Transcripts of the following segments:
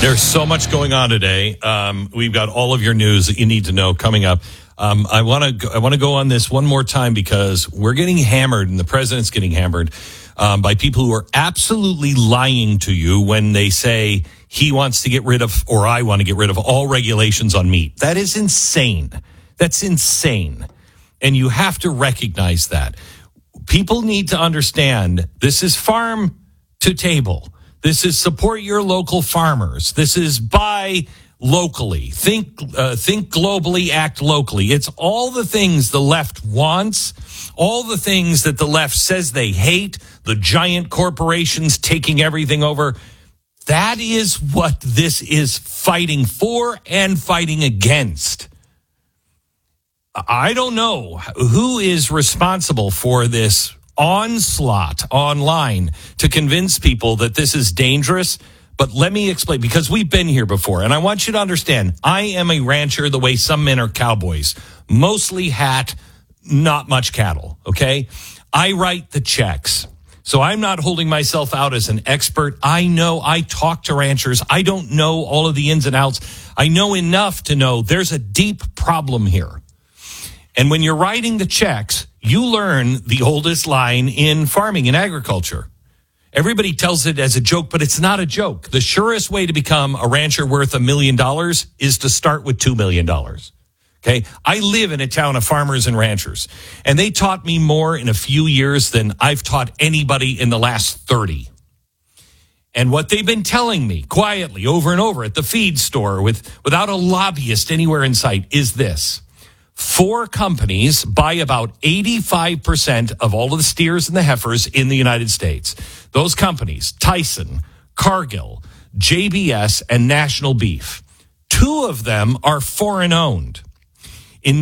There's so much going on today. We've got all of your news that you need to know coming up. I want to go on this one more time because we're getting hammered, and the president's getting hammered by people who are absolutely lying to you when they say he wants to get rid of, or I want to get rid of, all regulations on meat. That is insane. That's insane. And you have to recognize that. People need to understand this is farm to table. This is support your local farmers. This is buy locally. Think globally, act locally. It's all the things the left wants, all the things that the left says they hate, the giant corporations taking everything over. That is what this is fighting for and fighting against. I don't know who is responsible for this onslaught online to convince people that this is dangerous. But let me explain, because we've been here before. And I want you to understand, I am a rancher the way some men are cowboys. Mostly hat, not much cattle, okay? I write the checks. So I'm not holding myself out as an expert. I know, I talk to ranchers. I don't know all of the ins and outs. I know enough to know there's a deep problem here. And when you're writing the checks, you learn the oldest line in farming and agriculture. Everybody tells it as a joke, but it's not a joke. The surest way to become a rancher worth $1 million is to start with $2 million. Okay. I live in a town of farmers and ranchers, and they taught me more in a few years than I've taught anybody in the last 30. And what they've been telling me quietly over and over at the feed store without a lobbyist anywhere in sight is this. 4 companies buy about 85% of all of the steers and the heifers in the United States. Those companies, Tyson, Cargill, JBS, and National Beef. 2 of them are foreign owned. In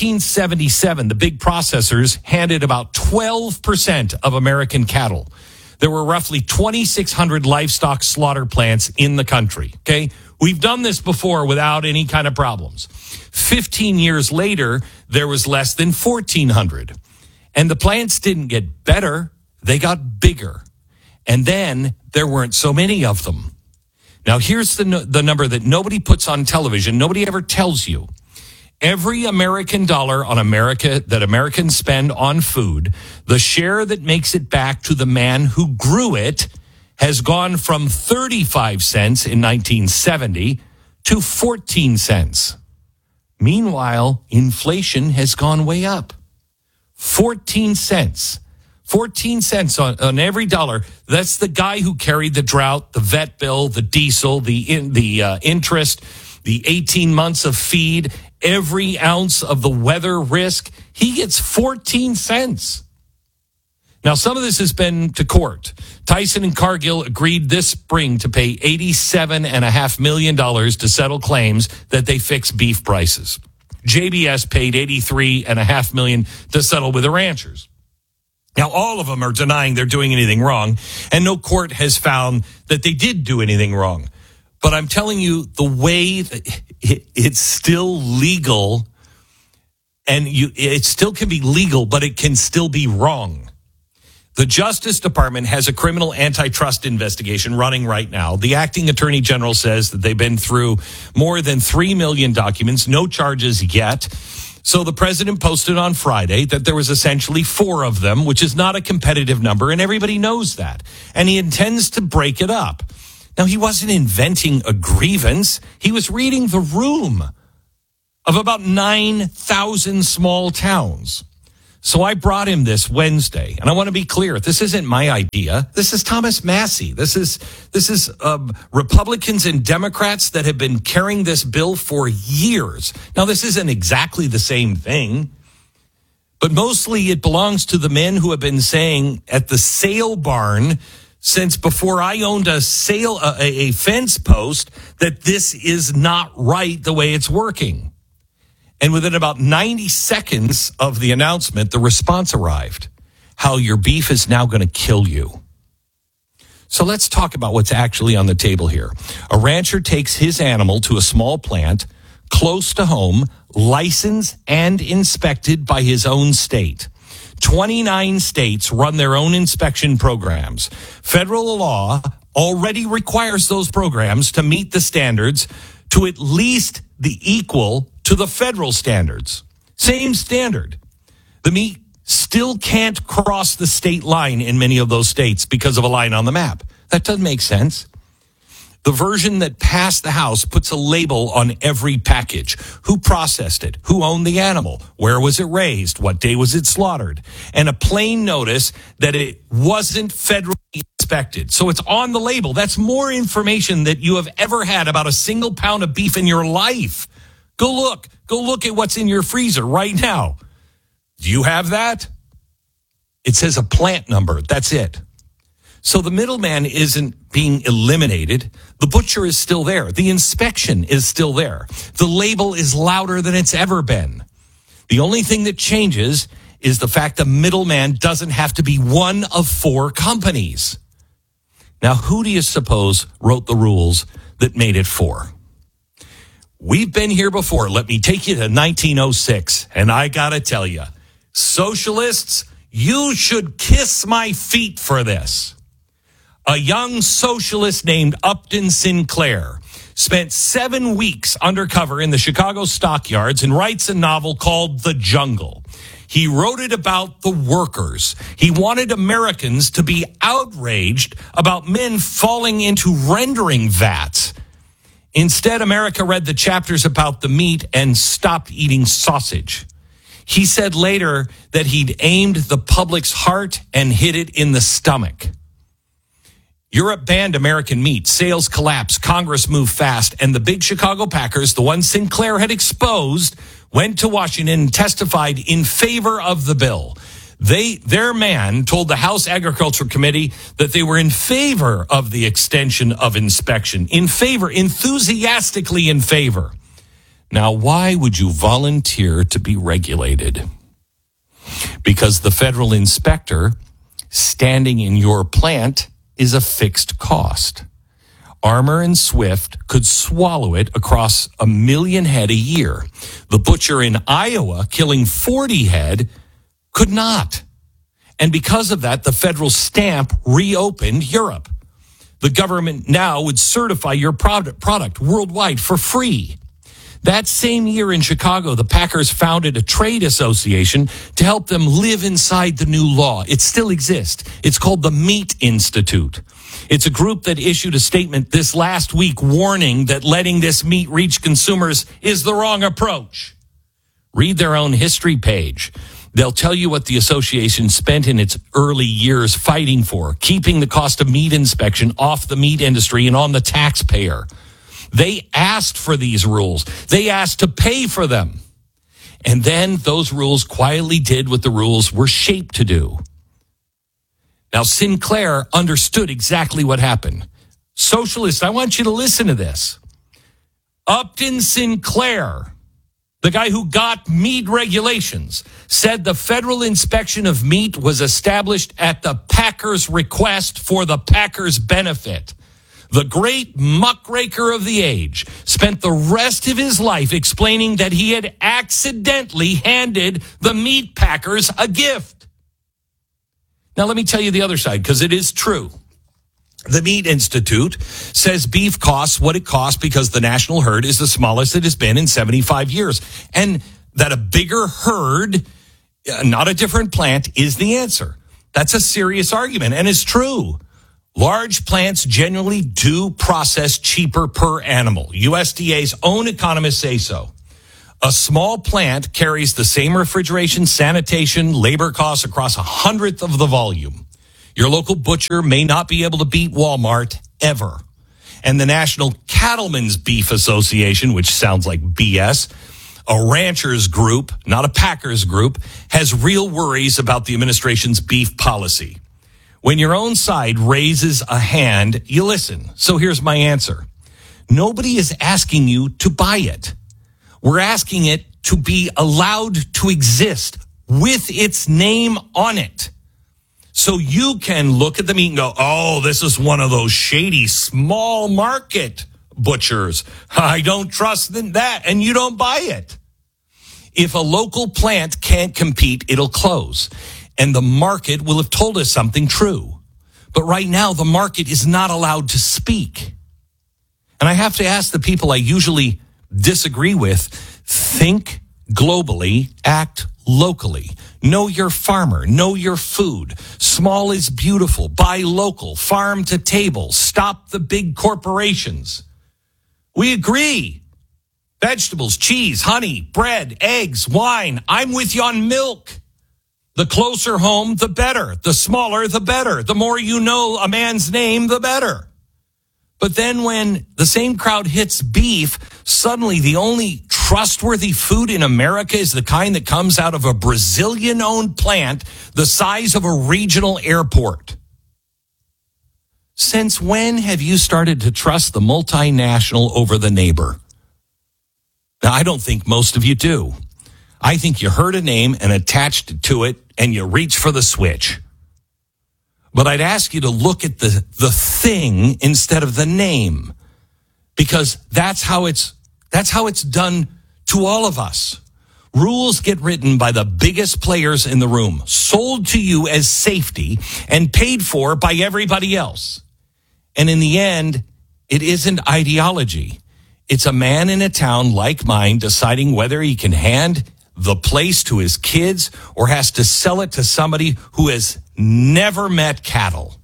1977, the big processors handed about 12% of American cattle. There were roughly 2,600 livestock slaughter plants in the country. Okay. We've done this before without any kind of problems. 15 years later, there was less than 1,400. And the plants didn't get better. They got bigger. And then there weren't so many of them. Now, here's the number that nobody puts on television. Nobody ever tells you. Every American dollar on America that Americans spend on food, the share that makes it back to the man who grew it has gone from 35 cents in 1970 to 14 cents. Meanwhile, inflation has gone way up. 14 cents. 14 cents on every dollar. That's the guy who carried the drought, the vet bill, the diesel, the interest, the 18 months of feed, every ounce of the weather risk. He gets 14 cents. Now, some of this has been to court. Tyson and Cargill agreed this spring to pay $87.5 million to settle claims that they fix beef prices. JBS paid $83.5 million to settle with the ranchers. Now, all of them are denying they're doing anything wrong, and no court has found that they did do anything wrong. But I'm telling you, the way that it's still legal, and it still can be legal, but it can still be wrong. The Justice Department has a criminal antitrust investigation running right now. The acting attorney general says that they've been through more than 3 million documents, no charges yet. So the president posted on Friday that there was essentially 4 of them, which is not a competitive number, and everybody knows that. And he intends to break it up. Now, he wasn't inventing a grievance. He was reading the room of about 9,000 small towns. So I brought him this Wednesday, and I want to be clear. This isn't my idea. This is Thomas Massie. This is Republicans and Democrats that have been carrying this bill for years. Now, this isn't exactly the same thing, but mostly it belongs to the men who have been saying at the sale barn since before I owned a fence post that this is not right the way it's working. And within about 90 seconds of the announcement, the response arrived. How your beef is now going to kill you. So let's talk about what's actually on the table here. A rancher takes his animal to a small plant close to home, licensed and inspected by his own state. 29 states run their own inspection programs. Federal law already requires those programs to meet the standards to at least the equal to the federal standards. Same standard. The meat still can't cross the state line in many of those states because of a line on the map. That doesn't make sense. The version that passed the House puts a label on every package. Who processed it? Who owned the animal? Where was it raised? What day was it slaughtered? And a plain notice that it wasn't federally inspected. So it's on the label. That's more information that you have ever had about a single pound of beef in your life. Go look at what's in your freezer right now. Do you have that? It says a plant number. That's it. So the middleman isn't being eliminated. The butcher is still there. The inspection is still there. The label is louder than it's ever been. The only thing that changes is the fact the middleman doesn't have to be one of 4 companies. Now, who do you suppose wrote the rules that made it 4? We've been here before. Let me take you to 1906. And I got to tell you, socialists, you should kiss my feet for this. A young socialist named Upton Sinclair spent 7 weeks undercover in the Chicago stockyards and writes a novel called The Jungle. He wrote it about the workers. He wanted Americans to be outraged about men falling into rendering vats. Instead, America read the chapters about the meat and stopped eating sausage. He said later that he'd aimed the public's heart and hit it in the stomach. Europe banned American meat. Sales collapsed. Congress moved fast. And the big Chicago Packers, the ones Sinclair had exposed, went to Washington and testified in favor of the bill. Their man told the House Agriculture Committee that they were in favor of the extension of inspection. In favor, enthusiastically in favor. Now, why would you volunteer to be regulated? Because the federal inspector standing in your plant is a fixed cost. Armour and Swift could swallow it across 1 million head a year. The butcher in Iowa killing 40 head could not. And because of that, the federal stamp reopened Europe. The government now would certify your product worldwide for free. That same year in Chicago, the Packers founded a trade association to help them live inside the new law. It still exists. It's called the Meat Institute. It's a group that issued a statement this last week warning that letting this meat reach consumers is the wrong approach. Read their own history page. They'll tell you what the association spent in its early years fighting for, keeping the cost of meat inspection off the meat industry and on the taxpayer. They asked for these rules. They asked to pay for them. And then those rules quietly did what the rules were shaped to do. Now, Sinclair understood exactly what happened. Socialists, I want you to listen to this. Upton Sinclair, the guy who got meat regulations, said the federal inspection of meat was established at the Packers' request for the Packers' benefit. The great muckraker of the age spent the rest of his life explaining that he had accidentally handed the meat packers a gift. Now, let me tell you the other side, because it is true. The Meat Institute says beef costs what it costs because the national herd is the smallest it has been in 75 years. And that a bigger herd, not a different plant, is the answer. That's a serious argument, and it's true. Large plants generally do process cheaper per animal. USDA's own economists say so. A small plant carries the same refrigeration, sanitation, labor costs across 1/100th of the volume. Your local butcher may not be able to beat Walmart ever. And the National Cattlemen's Beef Association, which sounds like BS, a ranchers group, not a packers group, has real worries about the administration's beef policy. When your own side raises a hand, you listen. So here's my answer. Nobody is asking you to buy it. We're asking it to be allowed to exist with its name on it. So you can look at the meat and go, oh, this is one of those shady small market butchers. I don't trust that, and you don't buy it. If a local plant can't compete, it'll close. And the market will have told us something true. But right now, the market is not allowed to speak. And I have to ask the people I usually disagree with, think globally, act locally. Know your farmer, know your food. Small is beautiful. Buy local, farm to table. Stop the big corporations. We agree. Vegetables, cheese, honey, bread, eggs, wine. I'm with you on milk. The closer home, the better. The smaller, the better. The more you know a man's name, the better. But then when the same crowd hits beef, suddenly the only trustworthy food in America is the kind that comes out of a Brazilian-owned plant the size of a regional airport. Since when have you started to trust the multinational over the neighbor? Now, I don't think most of you do. I think you heard a name and attached to it, and you reach for the switch. But I'd ask you to look at the thing instead of the name, because that's how it's done to all of us. Rules get written by the biggest players in the room, sold to you as safety, and paid for by everybody else. And in the end, it isn't ideology. It's a man in a town like mine deciding whether he can hand the place to his kids or has to sell it to somebody who has never met cattle.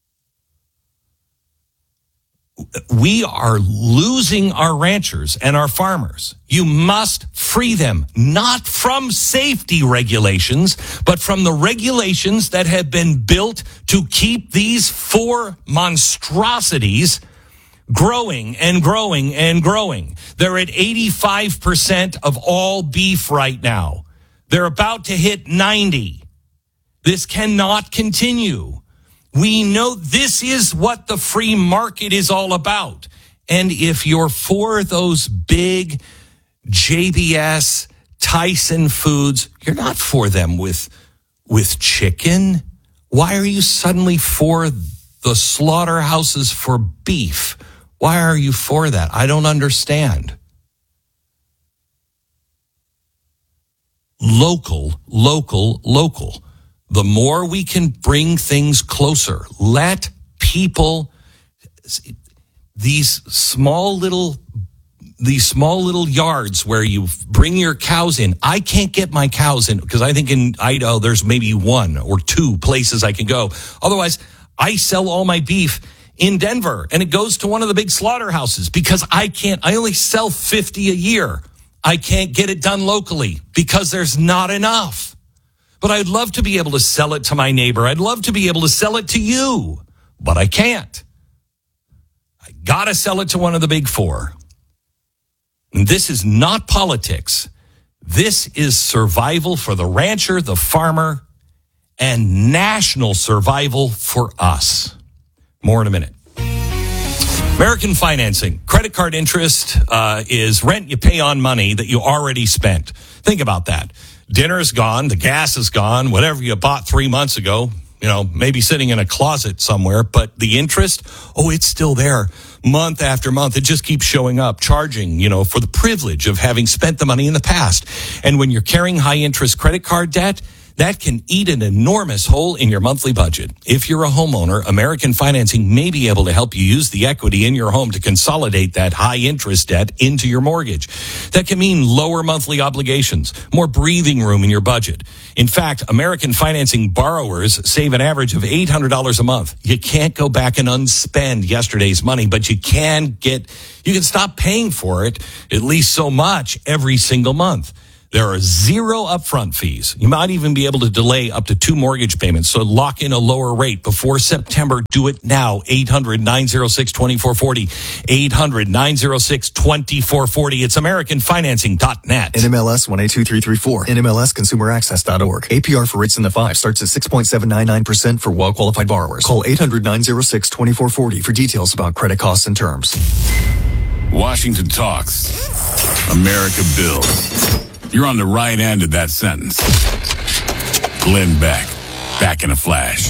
We are losing our ranchers and our farmers. You must free them, not from safety regulations, but from the regulations that have been built to keep these four monstrosities growing and growing and growing. They're at 85% of all beef right now. They're about to hit 90. This cannot continue. We know this is what the free market is all about. And if you're for those big JBS, Tyson Foods, you're not for them with chicken. Why are you suddenly for the slaughterhouses for beef? Why are you for that? I don't understand. Local, local, local. The more we can bring things closer, let people, these small little yards where you bring your cows in. I can't get my cows in because I think in Idaho there's maybe one or two places I can go. Otherwise, I sell all my beef in Denver and it goes to one of the big slaughterhouses because I only sell 50 a year. I can't get it done locally because there's not enough. But I'd love to be able to sell it to my neighbor. I'd love to be able to sell it to you, but I can't. I got to sell it to one of the big four. And this is not politics. This is survival for the rancher, the farmer, and national survival for us. More in a minute. American Financing. Credit card interest is rent you pay on money that you already spent. Think about that. Dinner's gone, the gas is gone, whatever you bought 3 months ago, maybe sitting in a closet somewhere, but the interest, it's still there. Month after month, it just keeps showing up, charging, for the privilege of having spent the money in the past. And when you're carrying high interest credit card debt, that can eat an enormous hole in your monthly budget. If you're a homeowner, American Financing may be able to help you use the equity in your home to consolidate that high interest debt into your mortgage. That can mean lower monthly obligations, more breathing room in your budget. In fact, American Financing borrowers save an average of $800 a month. You can't go back and unspend yesterday's money, but you can stop paying for it at least so much every single month. There are 0 upfront fees. You might even be able to delay up to 2 mortgage payments, so lock in a lower rate before September. Do it now. 800-906-2440. 800-906-2440. It's AmericanFinancing.net. NMLS 182334. NMLSConsumerAccess.org. APR for rates in the 5 starts at 6.799% for well-qualified borrowers. Call 800-906-2440 for details about credit costs and terms. Washington talks. America builds. You're on the right end of that sentence. Glenn Beck, back in a flash.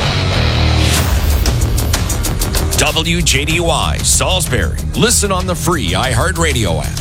WJDY, Salisbury. Listen on the free iHeartRadio app.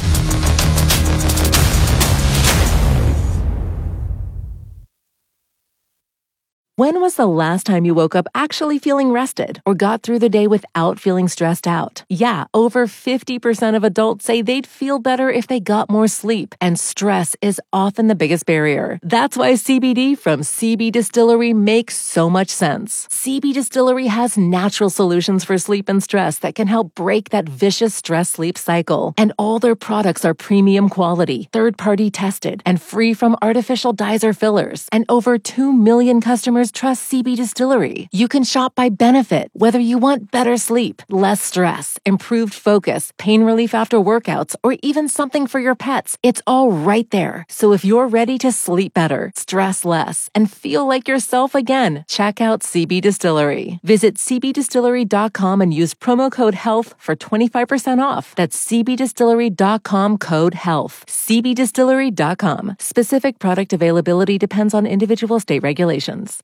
When was the last time you woke up actually feeling rested or got through the day without feeling stressed out? Yeah, over 50% of adults say they'd feel better if they got more sleep, and stress is often the biggest barrier. That's why CBD from CB Distillery makes so much sense. CB Distillery has natural solutions for sleep and stress that can help break that vicious stress-sleep cycle. And all their products are premium quality, third-party tested, and free from artificial dyes or fillers. And over 2 million customers trust CB Distillery. You can shop by benefit, whether you want better sleep, less stress, improved focus, pain relief after workouts, or even something for your pets. It's all right there. So if you're ready to sleep better, stress less, and feel like yourself again, check out CB Distillery. Visit cbdistillery.com and use promo code HEALTH for 25% off. That's cbdistillery.com, code HEALTH. cbdistillery.com. Specific product availability depends on individual state regulations.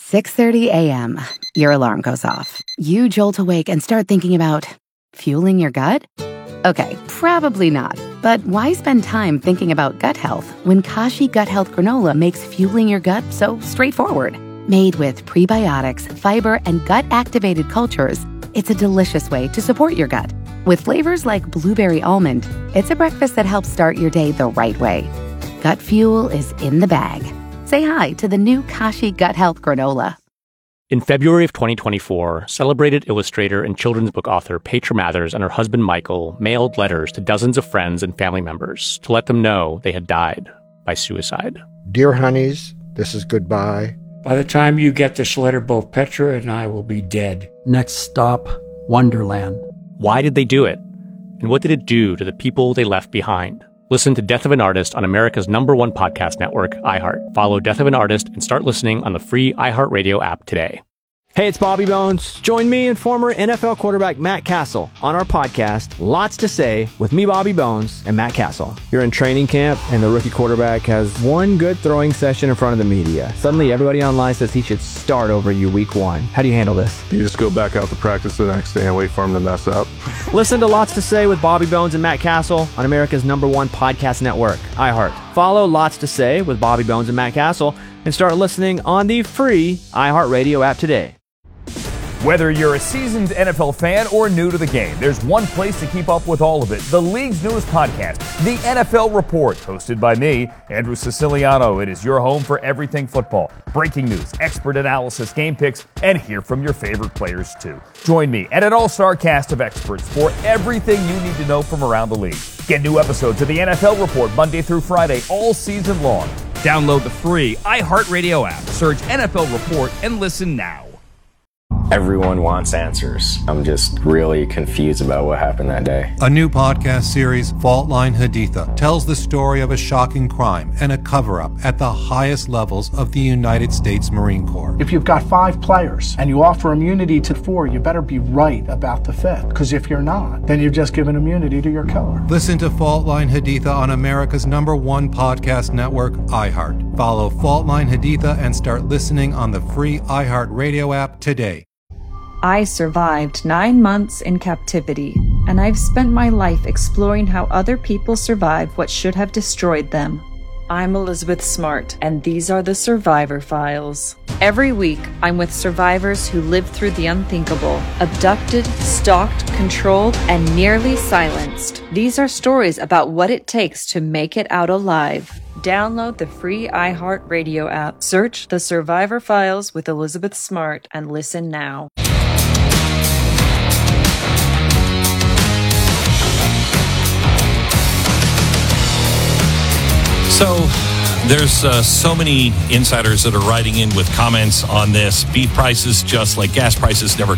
6:30 a.m. Your alarm goes off. You jolt awake and start thinking about fueling your gut? Okay, probably not. But why spend time thinking about gut health when Kashi Gut Health Granola makes fueling your gut so straightforward? Made with prebiotics, fiber, and gut-activated cultures, it's a delicious way to support your gut. With flavors like blueberry almond, it's a breakfast that helps start your day the right way. Gut fuel is in the bag. Say hi to the new Kashi Gut Health Granola. In February of 2024, celebrated illustrator and children's book author Petra Mathers and her husband Michael mailed letters to dozens of friends and family members to let them know they had died by suicide. Dear honeys, this is goodbye. By the time you get this letter, both Petra and I will be dead. Next stop, Wonderland. Why did they do it? And what did it do to the people they left behind? Listen to Death of an Artist on America's #1 podcast network, iHeart. Follow Death of an Artist and start listening on the free iHeartRadio app today. Hey, it's Bobby Bones. Join me and former NFL quarterback Matt Castle on our podcast, Lots to Say, with me, Bobby Bones, and Matt Castle. You're in training camp, and the rookie quarterback has one good throwing session in front of the media. Suddenly, everybody online says he should start over you week 1. How do you handle this? You just go back out to practice the next day and wait for him to mess up. Listen to Lots to Say with Bobby Bones and Matt Castle on America's #1 podcast network, iHeart. Follow Lots to Say with Bobby Bones and Matt Castle and start listening on the free iHeartRadio app today. Whether you're a seasoned NFL fan or new to the game, there's one place to keep up with all of it. The league's newest podcast, The NFL Report, hosted by me, Andrew Siciliano. It is your home for everything football. Breaking news, expert analysis, game picks, and hear from your favorite players too. Join me and an all-star cast of experts for everything you need to know from around the league. Get new episodes of The NFL Report Monday through Friday all season long. Download the free iHeartRadio app. Search NFL Report and listen now. Everyone wants answers. I'm just really confused about what happened that day. A new podcast series, Fault Line Haditha, tells the story of a shocking crime and a cover-up at the highest levels of the United States Marine Corps. If you've got 5 players and you offer immunity to 4, you better be right about the 5th. Because if you're not, then you've just given immunity to your killer. Listen to Fault Line Haditha on America's #1 podcast network, iHeart. Follow Fault Line Haditha and start listening on the free iHeartRadio app today. I survived 9 months in captivity, and I've spent my life exploring how other people survive what should have destroyed them. I'm Elizabeth Smart, and these are the Survivor Files. Every week, I'm with survivors who lived through the unthinkable, abducted, stalked, controlled, and nearly silenced. These are stories about what it takes to make it out alive. Download the free iHeartRadio app, search The Survivor Files with Elizabeth Smart, and listen now. So there's so many insiders that are writing in with comments on this. Beef prices, just like gas prices, never